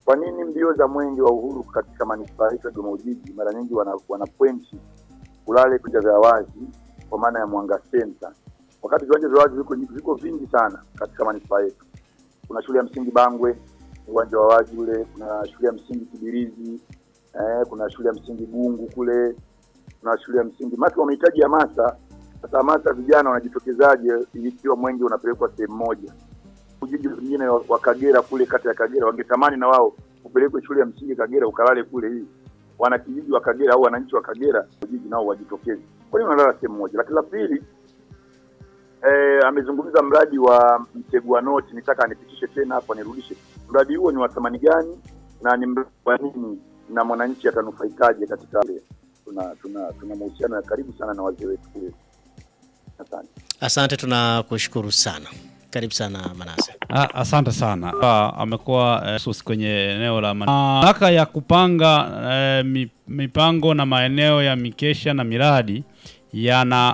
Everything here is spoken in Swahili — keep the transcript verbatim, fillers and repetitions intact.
Kwa nini mbio za mwenge wa uhuru katika manispaa yetu ya Dodoma Ujiji mara nyingi wana, wana pointi kulale viwanja vya wazi kwa maana ya Mwanga Center, wakati viwanja vya wazi viko viko vingi sana katika manispaa yetu? Kuna shule ya msingi Bangwe, uwanja wa wazi ule, kuna shule ya msingi Kibirizi, eh, kuna shule ya msingi Gungu kule, kuna shule ya msingi Matu. Wamehitaji hamasa. Sasa hamasa, vijana wanajitokezaje ikiwa mwenge unapelekwa sehemu moja? Ujiji mwingine wa Kagera kule, kata ya Kagera, wangetamani na wao upelekwe shule ya msingi Kagera ukalale kule. Hii wana kijiji wa Kagera au wananchi wa Kagera Ujiji nao wajitokeze. Kwa hiyo wanalala sehemu moja. Lakini la pili, eh, amezungumza mradi wa Mtegwa Noti, nitaka anipitishe tena hapo nirudishe. Mradi huo ni wa thamani gani na ni mradi wa nini na mwananchi atanufaikaje katika ile? Tuna tuna tuna mahusiano ya karibu sana na wazee wetu kule. Asante. Asante, tunakushukuru sana. Karibu sana Manase. Ah, asante sana. Ah, amekuwa eh, kwenye eneo la mamlaka ya kupanga eh, mipango na maeneo ya mikesha na miradi yana